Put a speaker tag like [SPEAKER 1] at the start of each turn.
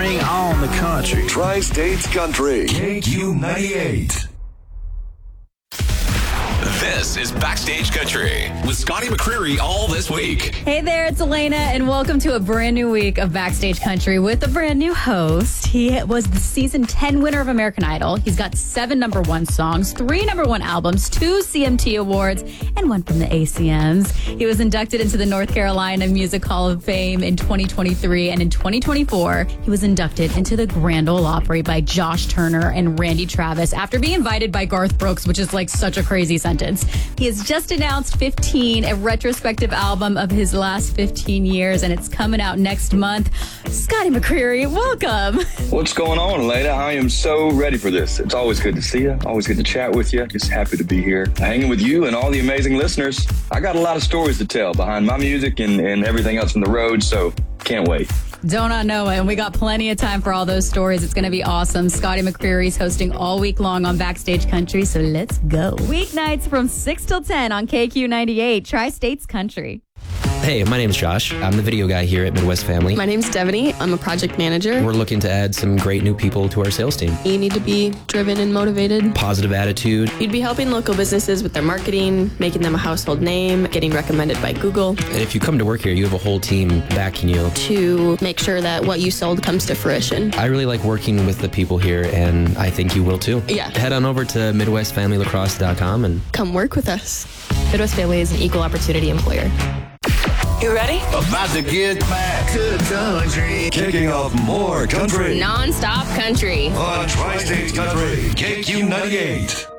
[SPEAKER 1] Bring on the country.
[SPEAKER 2] Tri-States Country.
[SPEAKER 3] KQ98.
[SPEAKER 4] This is Backstage Country with Scotty McCreery all this week.
[SPEAKER 5] Hey there, it's Elena, and welcome to a brand new week of Backstage Country with a brand new host. He was the season 10 winner of American Idol. He's got 7 #1 songs, 3 #1 albums, 2 CMT awards, and 1 from the ACMs. He was inducted into the North Carolina Music Hall of Fame in 2023, and in 2024, he was inducted into the Grand Ole Opry by Josh Turner and Randy Travis after being invited by Garth Brooks, which is like such a crazy sentence. He has just announced 15, a retrospective album of his last 15 years, and it's coming out next month. Scotty McCreery, welcome.
[SPEAKER 6] What's going on, Elena? I am so ready for this. It's always good to see you. Always good to chat with you. Just happy to be here, hanging with you and all the amazing listeners. I got a lot of stories to tell behind my music and everything else on the road, so can't wait.
[SPEAKER 5] Don't I know it? And we got plenty of time for all those stories. It's going to be awesome. Scotty McCreery's hosting all week long on Backstage Country, so let's go. Weeknights from 6 till 10 on KQ98, Tri-States Country.
[SPEAKER 7] Hey, my name's Josh. I'm the video guy here at Midwest Family.
[SPEAKER 8] My name's Devaney. I'm a project manager.
[SPEAKER 7] We're looking to add some great new people to our sales team.
[SPEAKER 8] You need to be driven and motivated.
[SPEAKER 7] Positive attitude.
[SPEAKER 8] You'd be helping local businesses with their marketing, making them a household name, getting recommended by Google.
[SPEAKER 7] And if you come to work here, you have a whole team backing you.
[SPEAKER 8] To make sure that what you sold comes to fruition.
[SPEAKER 7] I really like working with the people here, and I think you will too.
[SPEAKER 8] Yeah.
[SPEAKER 7] Head on over to MidwestFamilyLacrosse.com and
[SPEAKER 8] come work with us.
[SPEAKER 9] Midwest Family is an equal opportunity employer.
[SPEAKER 10] You ready?
[SPEAKER 3] About to get back to the country.
[SPEAKER 2] Kicking off more country.
[SPEAKER 9] Non-stop country.
[SPEAKER 3] On Tri-States Country. KQ98.